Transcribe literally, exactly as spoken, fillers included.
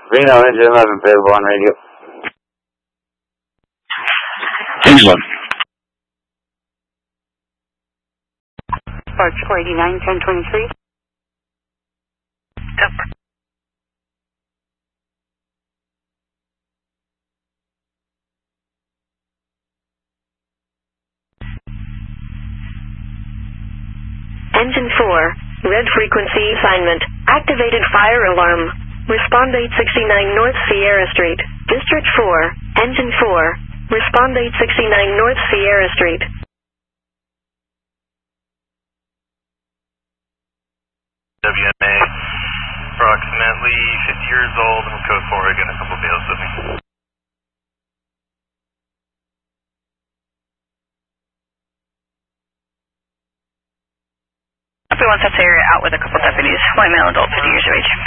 Reno, engine eleven, available on radio. Engine eleven. Park four eighty-nine, ten twenty-three. Denver. Engine four, red frequency assignment, activated fire alarm. Respond eight sixty-nine North Sierra Street, District four, Engine four, respond eight sixty-nine North Sierra Street. W M A, approximately fifty years old, from code four, again, a couple of bales with me. Everyone sets area out with a couple deputies, white male adult, fifty years of age.